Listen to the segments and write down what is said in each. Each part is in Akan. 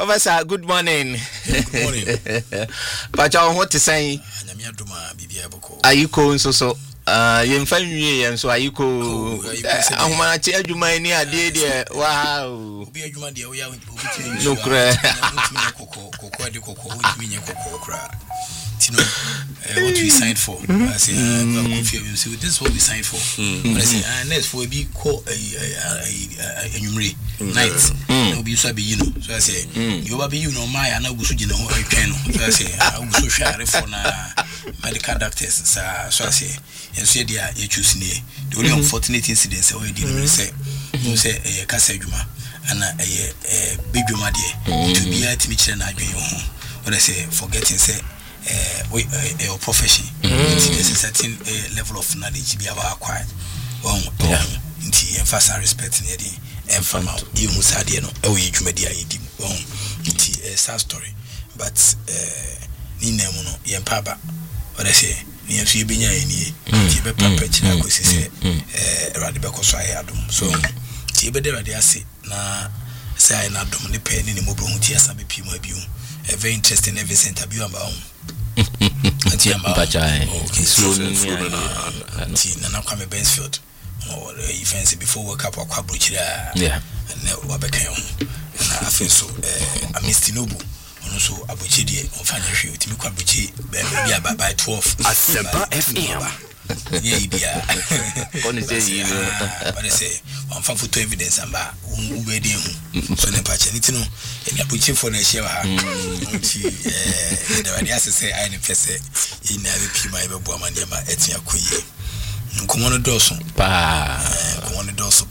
Professor, good morning. Good morning. But I want to say, are you cool so? You find me and so are you cool? I'm going to tell you my near dear. Wow. Look, what we signed for. I say, this is what we signed for. I say, next for a big call a numeric night. No be so be, you know. So I say, you will be, you know, my and I will shoot you know, I can. So I say, I will so share for medical doctors. So I say, and say, dear, you choose near. The only unfortunate incidents I didn't say, you say, a Casajuma and a big Juma dear to be at Mitchell and I bring you home. When I say, forgetting, say, your profession, there's a certain level of knowledge be acquired. Into emphasis and respect in the and from out you Musadiano, oh, you media, it's a sad story, but Ninemono, Yampaba, what I say, near Fibinia in Tibet Perpetua, because he said, Radibaco Sayadum. So, Tibet, I say, na say, not dominate pen in the mobile Tiasabi Pimo. A very interesting every center view about okay, so now come a Bensfield or you fancy before wake up or Quabuchia, yeah, and Wabacam, and I feel so a Misty Noble, and also Abuchidi on financial to me Quabuchi by 12 at Semper FM. Yeah, but I say, one for evidence and about wedding. So, the patch, and you're pushing for the show. The say, I in every my woman, Etia Quay. Come on, a dozen, come on, a dozen,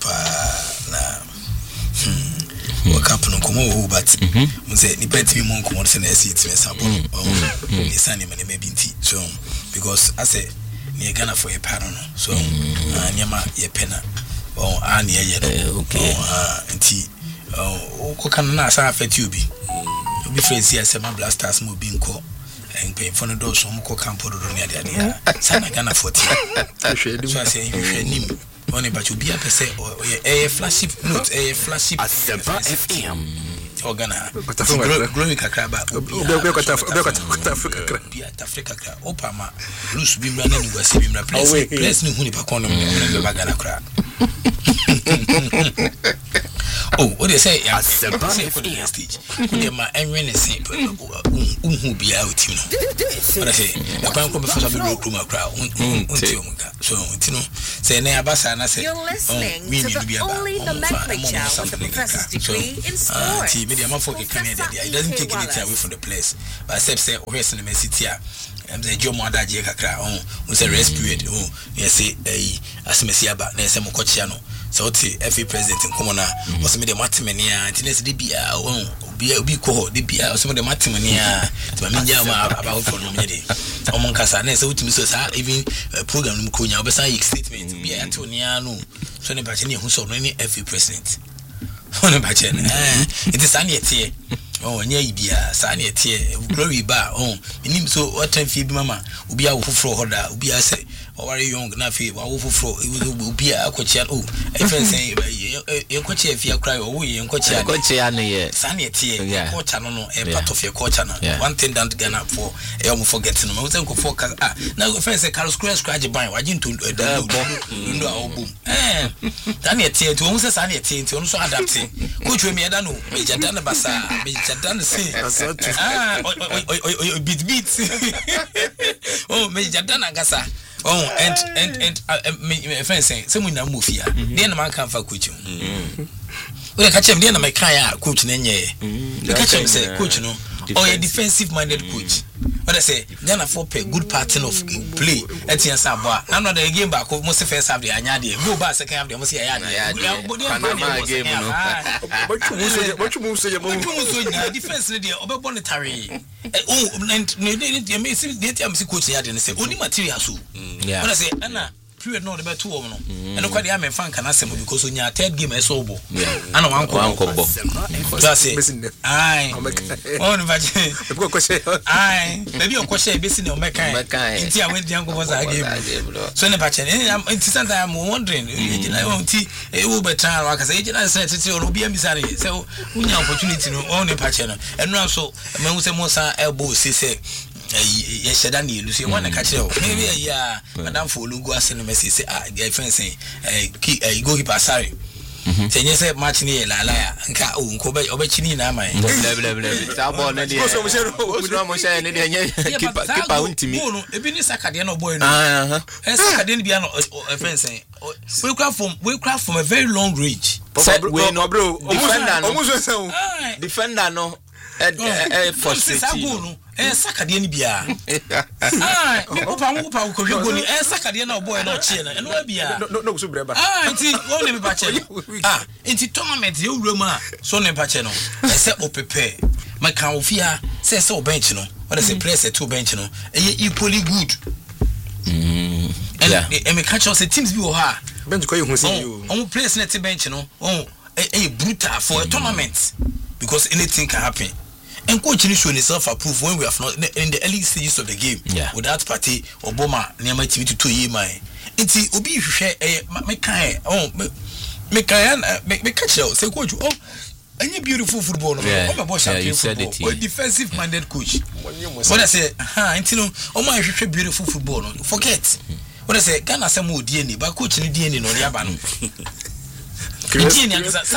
work up no come but say, depends me more common than I see it's sample. The sunny man may be so because I say, near Ghana for a pattern, so Yama ye penna or Annie okay, and tea. Oh, can not affect you be? You be friends here, some blasters move being called and pay for the door, so Moko Campo near the idea. Sana Ghana 40. So I say, you should name money, but you be a percent or a flashy note, a flashy FM. Organa, growing Cacaba, Africa, Opama, loose beam running was him replacing place new Hunipacon in the Bagana crab. Oh, what they say? I said, stage. My enemy is simple. Who be out, you know. What I say, I can't come before the room crowd. So, you know, say, Neabasa, and I say, you're listening to only the Medley Chow with the professor's degree in sports. It doesn't take anything away from the place. But I said, where's the city? I'm the Joe Mada Jacra, who's a rest period. Oh, yes, as Messiaba, Nessa Mocochiano. So, every president in Comona was made a matimania, and Tines Dibia, be called Dibia, or some of the matimania to Minjama about for Nomadi. Among Casane, so to Mrs. even a program Kunya, beside statement, be Antoniano, Sonny Bachini, who saw any every president. It is Saniet. Oh, Nabia, Saniet, Glory Bar, oh, in so what time feed Mamma, Ubia Ufro Hoda, Ubia say, or young Nafi, Ufro, it will be a coachet. Oh, I say, your coach if you cry, or we and coach Saniet, coach, I don't know, a part of your coach. One thing down to Ghana for a forgetting them. I was going focus. Now, first, a Carlos Scratch by watching to the boom. Saniet, to almost a Saniet, to also adapting. Coach, we made a no, Major Danabasa, Major Danasi, beats. Oh, Major Danagasa. Oh, and friend saying, someone now move here. Then a man come for coaching. When I catch him, then I may cry out, coach, and you catch him, say, coach, no, or a defensive minded coach. But I say, then I for pay good pattern of play at Yansaba. I'm not a game back of most first have the Anyadi. Go back second half, they must say, what you move say about defense lady or bonetary. Oh, and you may see the coach and say, only material. When I say, Anna. period no the better two no and quite the am fan can ask him because when your third game is over and one combo that's it aye on vaccine aye maybe your question based on make until I went the uncle was a game so in the patch and I'm wondering I won't see a Uber trial because agent I said it's your be so we have opportunity no on the patch and also Mosa elbow say yes, I need to see one catch you. Maybe Madame Folugo as in message say the friend say go keep sorry. Say yes, match near La and Ka Kobe Obechini na my keep out to me. If you Sacadiano boy, Sacadian piano offense saying we craft from a very long range. We no bro, defender no. For Saguno, Sacadian Bia. Opa ko go ni Sacadian no boy no china and no bia. No so breba. Nti only be pache. Nti tournament you Roma so ne pache no. Say opepe. My kan ofia say bench no. What say press two bench no. Equally good. And me catch us teams bi wo ha. Bench ko you see you. On place net bench no. Brutal for a tournament because anything can happen. And coach is showing himself approve when we have not in the early stages of the game. Without party Obama near my TV to 2 years my. It's Obi share me catch out say coach any beautiful football you said it or defensive minded coach. What I say until my beautiful football forget. What I say Ghana say more DNA but coach ni DNA no the Virginia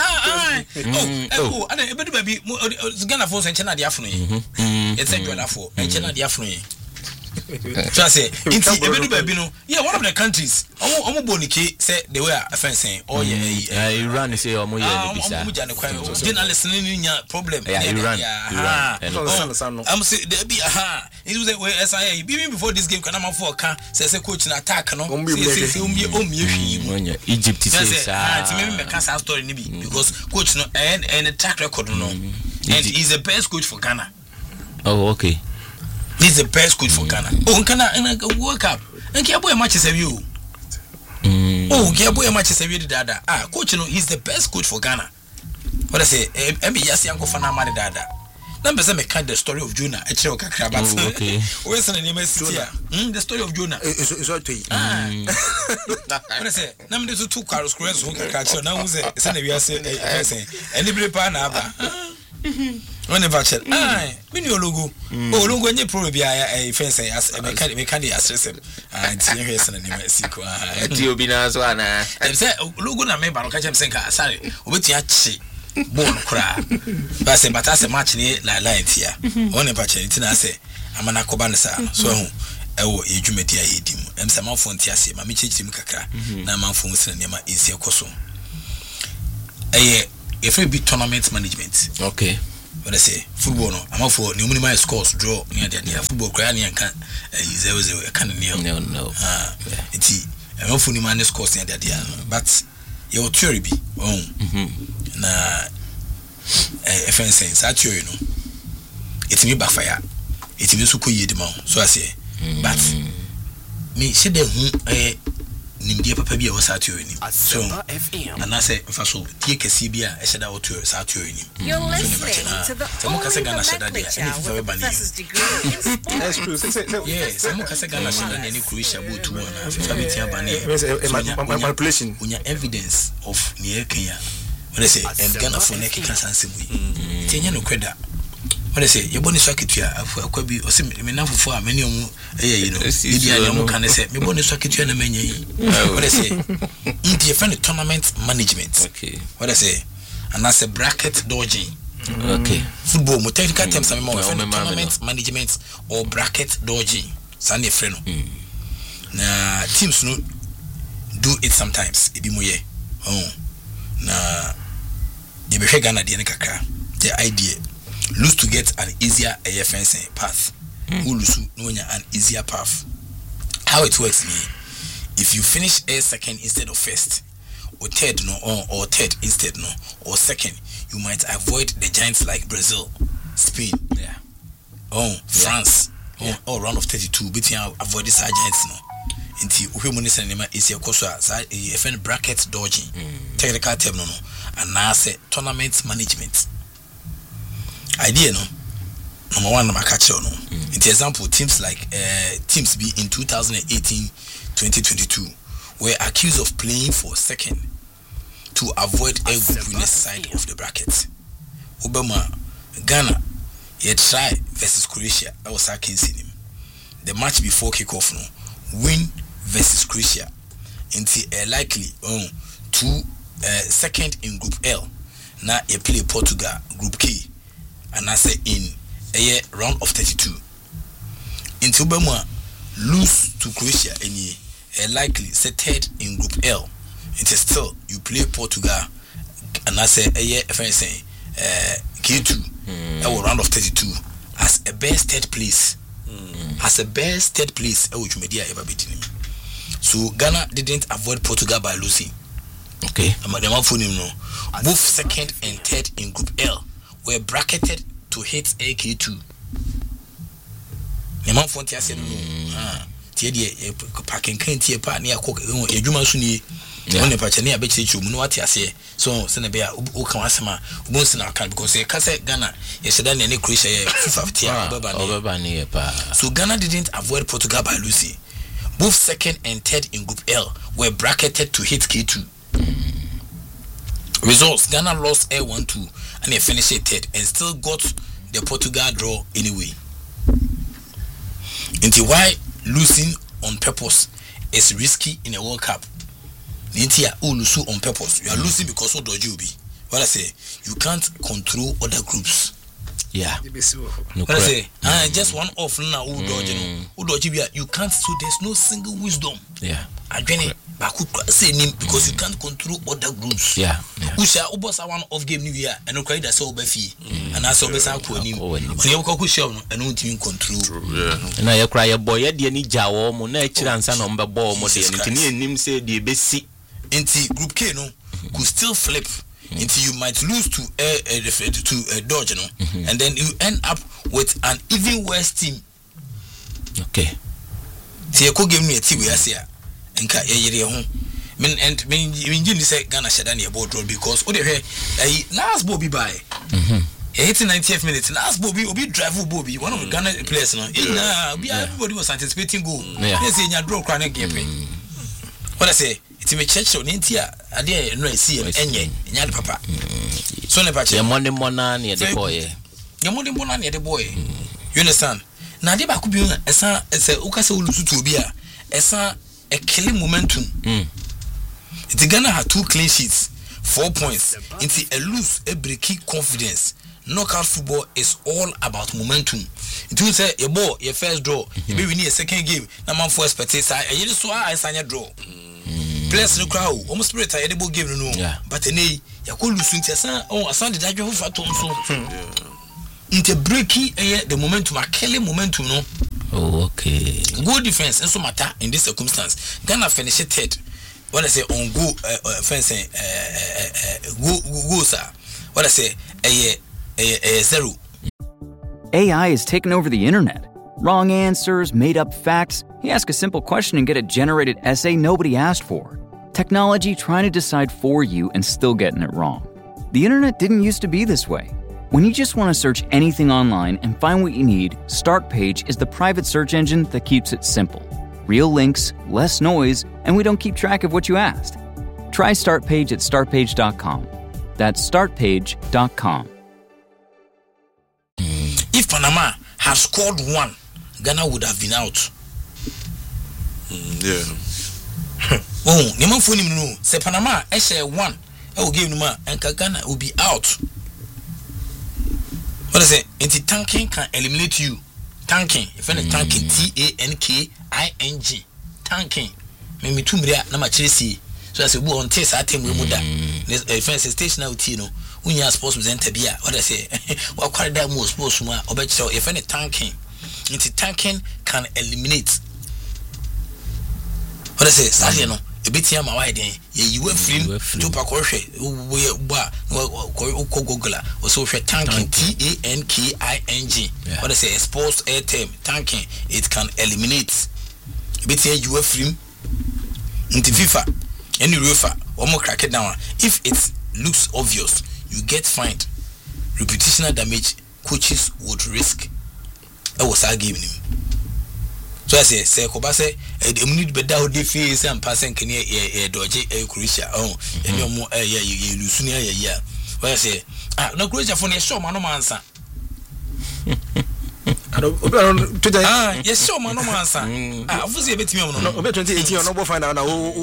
and baby Ghana for China the afternoon. It's a good for China the afternoon. So I say, baby no, one of the countries. Boniki said they were fencing. Oh yeah, Iran is your journalists problem. Iran. I'm saying there be it was a way SIA even before this game can for car says a coach in attack no Egypt says maybe cancer story because coach no and a track record no and he's the best coach for Ghana. Oh okay. He's the best coach for Ghana. Oh, Ghana and World Cup. And Kiaboy matches have you. Oh, Kiaboy matches have you dada. Coach, you know, he's the best coach for Ghana. What I say, yes, Uncle Fanamani dada. Number seven, kind the story of Jonah. Okay. Where's the name of the story of Jonah? It's all to you. What I say, number two cars squares who can catch you. Now, who's a son of your say, anybody pan when the batch, when you logo, logo, and you probably a fence as a mechanic assess him. And see here, son, and you be as one. I said, logo, I remember, catch him saying, sorry, with Yachi, born cry. But as a match near La Light here, only patch, and I say, I'm an Akobanasa, so. Ewo ejumeti ya yedim em sama fo ntiase ma me chechirim kakra na ma fo nsene nema esi ekoso if it be tournament management. Okay. What I say, football no. I'm for new minimum scores draw near the football crying and can 0-0 can no. It's I'm for new minimum scores near the but your theory be na offense that theory no. It's me backfire. It's me so ko yedima. So I say but me say the nimdia papa bia wasa atio ni so and I say fa so tie kesi bia e sheda otio sa atio ni you're listening to the professor's degree in sports. Yes I'm kase Ghana sheda ni Croatia boot one na FIFA betia bane manipulation unya evidence of near Kenya when I say and Ghana for neck kansem wi tienya no kweda when I say you boni swaketua akwabi o se me nafofo a many omu you know media dem kan say me boni swaketua na manya yi when I say in the tournament management. Okay. What I say and that's a bracket dodging. Okay. Football mo technical terms am more tournament management or bracket dodging sane freno na teams no do it sometimes e bi mo ye na de be Ghana de ne kakra the idea lose to get an easier AFN path. Who lose no an easier path. How it works is if you finish a second instead of first, or third no, or third instead no, or second, you might avoid the giants like Brazil, Spain, France, or round of 32. But you avoid the giants no. Inti uhemu cinema is your kosa a friend bracket dodging technical term no and now say tournament management idea no number one number catch no into example teams like teams be in 2018-2022 were accused of playing for second to avoid a group winner side of the bracket. Obama Ghana ye try versus Croatia that was against him. The match before kickoff no win versus Croatia into likely to second in group L. Now you play Portugal group K and I say in a round of 32 into Obama lose to Croatia and ye likely say third in group L. It is still you play Portugal and I say if I say K2 round of 32 as a best third place. As a best third place which media ever beaten him. So Ghana didn't avoid Portugal by losing. Okay. Both second and third in group L were bracketed to hit AK2. Neman Fontia said no. Tiedi packing can't tear part near cook a Juma Suni. Only Pachania Betty no what I say. So Senabia Ukawasama Bunsen account because a cassette Ghana yesterday any Croatia 50 So Ghana didn't avoid Portugal by losing. Both second and third in group L were bracketed to hit K2. Results Ghana lost A1-2 and they finished third and still got the Portugal draw anyway. Into why losing on purpose is risky in a World Cup. Nintia lose on purpose. You are losing because of dodgy be. What I say, you can't control other groups. Yeah. What I say, just one off now dodgy you can't, so there's no single wisdom. Yeah. I say name because you can't control other groups. Yeah. We shall obos one off game new year and no cry that so befi and as obesa ko nim. When you go show and no team control. Na ye cry your boy de ni jawo mo na e kira nsa no mbebo mo de ntini enim say de besi. Into group K no could still flip until you might lose to a Dodge no and then you end up with an even worse team. Okay. See, you could give me a team we are here and can't hear home. Mean you say Ghana Shadani about road because what the last Bobby by 90th minute last Bobby drive Bobby one of the Ghana players no everybody was anticipating goal. Yes, in your draw chronic game. What I say, it's a church on India. I dare no see any papa. So never check. Monday morning near the boy. Your Monday morning near the boy. You understand? Now, they could be a son, as a Ukaso to be a son, a killing momentum. It's Ghana had 2 clean sheets, 4 points, into a loose, a breaky confidence. Knockout football is all about momentum. It will say your ball, your first draw, you maybe need a second game. Now, man, for spectators, I just saw I sign your draw. Players no crowd, almost spirit I edible game no. But any you could lose into a son did I go for Tonso. Into breaky the momentum, a killing momentum no. Oh, okay. Good defense and so matter in this circumstance. Ghana finish it third. What I say on go fencing go sir. What I say a 0. AI is taking over the internet. Wrong answers, made up facts. You ask a simple question and get a generated essay nobody asked for. Technology trying to decide for you and still getting it wrong. The internet didn't used to be this way. When you just want to search anything online and find what you need, Startpage is the private search engine that keeps it simple. Real links, less noise, and we don't keep track of what you asked. Try Startpage at startpage.com. That's startpage.com. If Panama had scored 1, Ghana would have been out. Oh, Neman phone him no. Say Panama, I share 1. I will give him and Ghana will be out. What I say? Anti tanking can eliminate you. Tanking. If any tanking, TANKING. Tanking. Me 2 million na ma Chelsea. So I say, "Who on test? I think we would that." Defense station out, you know. When you are supposed to present a beer, what I say, what quite that more supposed to or bet so if any tanking, into tanking can eliminate. What I say, Sadia no, a bit here my wide, you were free to Pakoshe, Google, or so tanking, TANKING. What I say, exposed air term, tanking, it can eliminate. A bit here you were free, Into FIFA, any UEFA, or more crack it down. If it looks obvious, you get fined. Reputational damage coaches would risk. I was arguing him. So I say Kobase, need better how they face and passing can a dodgy a Croatia. Oh, and you're more you lose near a year. Well, I say, no Croatia for your show, man, no answer. Yes, so man, no answer. I was a bit no 2018 or no find out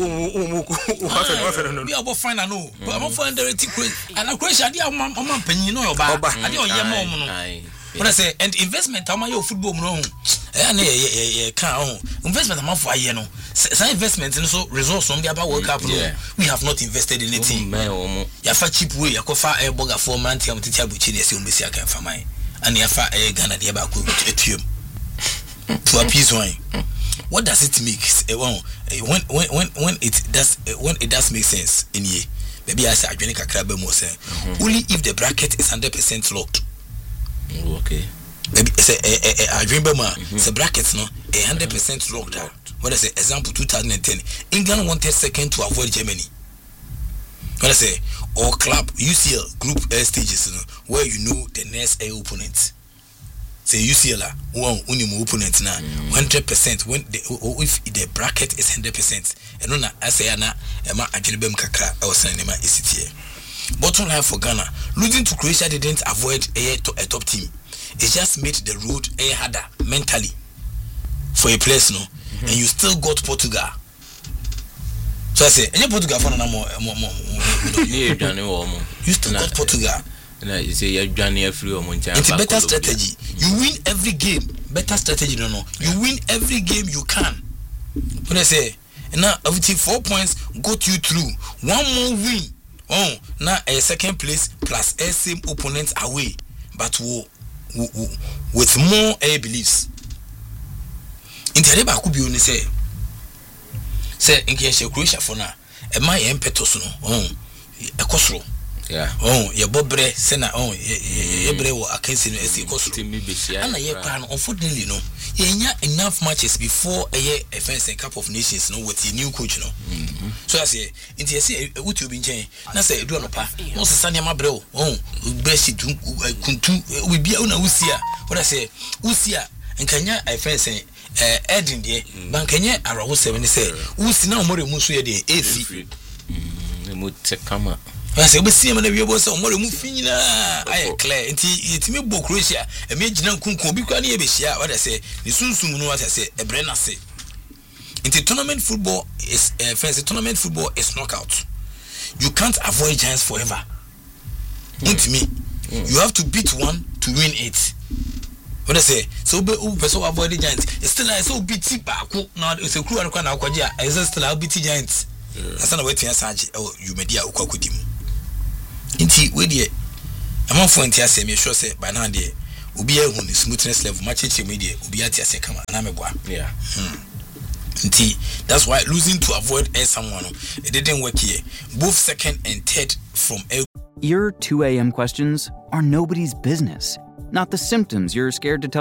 we are both fine. I know, but I'm for the and a Croatia, dear Mamma Penny, you know, about I don't know. When I say, and investment, how my football, no, and can't investment, I'm for you know, some investments and so resource on the about World Cup. We have not invested in anything. You have a cheap way, you could fire a bugger for Mantium to tell which is your Messiah can for mine. And you have a gun at the about to appease wine. What does it make? When it does make sense in ye, maybe I say I drink a crab more say only if the bracket is 100% locked. Okay. Maybe say I dream the brackets no 100% locked out. What I say example 2010 England wanted second to avoid Germany. What I say or club UCL group stages where you know the next opponent. Say UCL one opponent now 100% when if the bracket is 100% and on I say na ema adwenebem kakra I was saying ema ECTA. Bottom line for Ghana, losing to Croatia didn't avoid a top team. It just made the road harder mentally for a place, no. And you still got Portugal. So I say, any Portugal for more. You still got Portugal. You say you're Johnny free or Monte. It's a better strategy. You win every game. Better strategy, no. You win every game you can. When I say, now everything 4 points got you through. One more win. Oh, now a second place plus a same opponents away, but with more beliefs. In the Reba could be only say in case Croatia for now, a my impetus no, a cosro. Yeah. Oh, your bobre, sena, your brew, I can see a cosro. And a year plan, unfortunately, no. Enough matches before a year FNC and Cup of Nations, no, with the new coach, no. So I say, in the say, what you been saying? Now say, do not pass. No, Sanya Mabro, best it kuntu, we be on a Usia. What I say, Usia, and Kenya, I fancy, Edin, dear, Bankanya, Arrow 7 say, Usi now more Musuya de AC. Mutakama. I say, we see him and we was on more Mufina. I declare, and it's me, Croatia, and made Jinan Kunko, because near Bishia. What I say, the soon know what I say, a Brenner say. Into tournament football is fancy tournament football is knockout. You can't avoid giants forever. Into me, you have to beat one to win it. What I say, so be so avoid the giants. It's still like so beat now it's a crew and Quanaquaja, as still I'll beat giants. That's not waiting as you may dear Ukakudim. Inti we dey amon for ntia se me sure say by now dey obi ehun the smoothness level match media obi atia se kama na meboa. Yeah. Inti that's why losing to avoid someone it didn't work here. Both second and third from Your 2 a.m. questions are nobody's business. Not the symptoms you're scared to tell